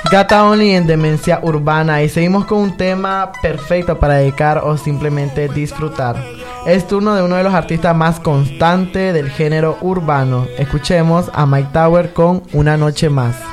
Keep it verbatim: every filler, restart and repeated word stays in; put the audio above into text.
Gata Only en Demencia Urbana, y seguimos con un tema perfecto para dedicar o simplemente disfrutar. Es turno de uno de los artistas más constantes del género urbano. Escuchemos a Mike Tower con Una Noche Más.